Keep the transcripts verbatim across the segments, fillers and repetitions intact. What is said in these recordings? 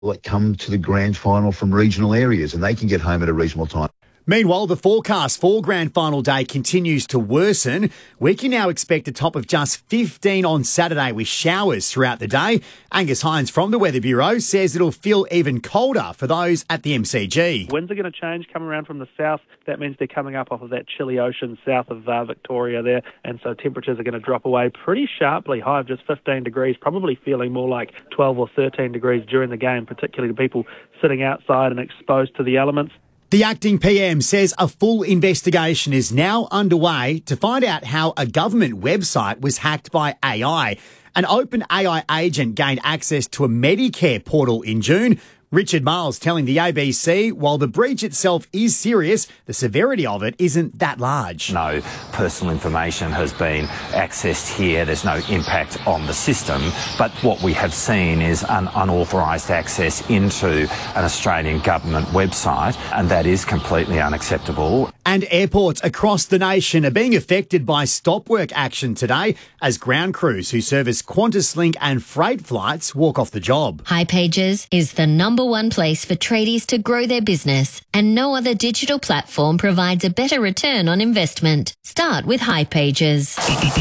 that come to the grand final from regional areas, and they can get home at a reasonable time. Meanwhile, the forecast for Grand Final Day continues to worsen. We can now expect a top of just fifteen on Saturday with showers throughout the day. Angus Hines from the Weather Bureau says it'll feel even colder for those at the M C G. Winds are going to change, coming around from the south. That means they're coming up off of that chilly ocean south of uh, Victoria there, and so temperatures are going to drop away pretty sharply. High of just fifteen degrees, probably feeling more like twelve or thirteen degrees during the game, particularly to people sitting outside and exposed to the elements. The acting P M says a full investigation is now underway to find out how a government website was hacked by A I. An open A I agent gained access to a Medicare portal in June. Richard Miles telling the A B C, while the breach itself is serious, the severity of it isn't that large. No personal information has been accessed here. There's no impact on the system. But what we have seen is an unauthorised access into an Australian government website, and that is completely unacceptable. And airports across the nation are being affected by stop work action today as ground crews who service QantasLink and freight flights walk off the job. hipages is the number one place for tradies to grow their business, and no other digital platform provides a better return on investment. Start with hipages.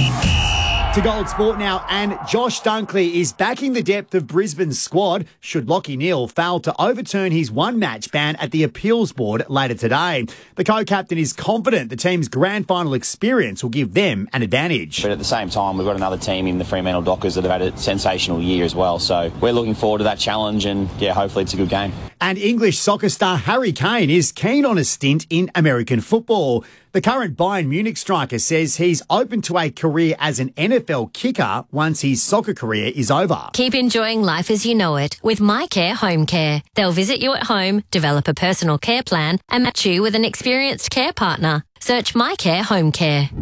To Gold Sport now, and Josh Dunkley is backing the depth of Brisbane's squad should Lachie Neale fail to overturn his one-match ban at the appeals board later today. The co-captain is confident the team's grand final experience will give them an advantage. But at the same time, we've got another team in the Fremantle Dockers that have had a sensational year as well, so we're looking forward to that challenge, and yeah, hopefully it's a good game. And English soccer star Harry Kane is keen on a stint in American football. The current Bayern Munich striker says he's open to a career as an N F L kicker once his soccer career is over. Keep enjoying life as you know it with MyCare Home Care. They'll visit you at home, develop a personal care plan, and match you with an experienced care partner. Search MyCare Home Care.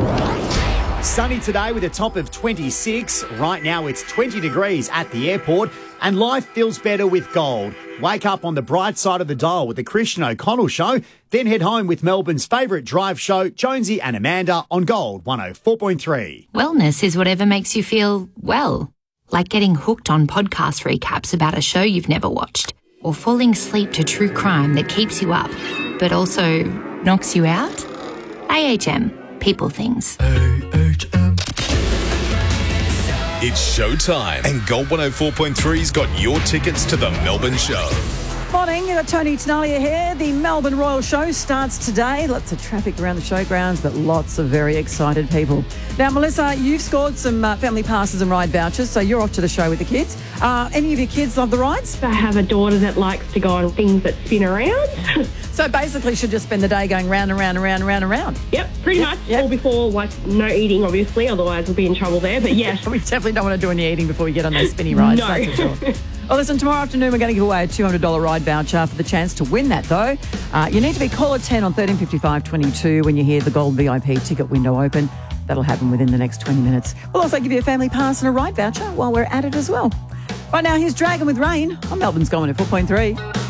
Sunny today with a top of twenty-six. Right now it's twenty degrees at the airport, and life feels better with gold. Wake up on the bright side of the dial with the Christian O'Connell Show, then head home with Melbourne's favourite drive show, Jonesy and Amanda, on Gold one oh four point three. Wellness is whatever makes you feel well, like getting hooked on podcast recaps about a show you've never watched, or falling asleep to true crime that keeps you up, but also knocks you out. A H M, people things. It's showtime, and Gold one oh four point three's got your tickets to the Melbourne show. Morning, you've got Tony Tenalia here. The Melbourne Royal Show starts today. Lots of traffic around the showgrounds, but lots of very excited people. Now, Melissa, you've scored some uh, family passes and ride vouchers, so you're off to the show with the kids. Uh, any of your kids love the rides? I have a daughter that likes to go on things that spin around. So basically she'll just spend the day going round and round and round and round and round. Yep, pretty yep, much. Yep. All before, like, no eating, obviously, otherwise we'll be in trouble there. But yeah. We definitely don't want to do any eating before we get on those spinny rides. No. That's for sure. Well, listen, tomorrow afternoon we're going to give away a two hundred dollars ride voucher. For the chance to win that, though, uh, you need to be caller ten on thirteen fifty-five twenty-two when you hear the Gold V I P ticket window open. That'll happen within the next twenty minutes. We'll also give you a family pass and a ride voucher while we're at it as well. Right now, here's Dragon with Rain on Melbourne's Gold one oh four point three.